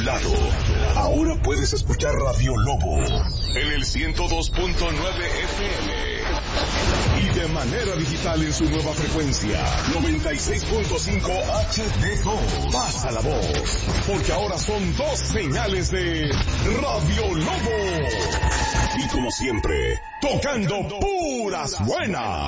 lado. Ahora puedes escuchar Radio Lobo en el 102.9 FM y de manera digital en su nueva frecuencia 96.5 HD2. Pasa la voz, porque ahora son 2 señales de Radio Lobo. Y como siempre, tocando puras buenas.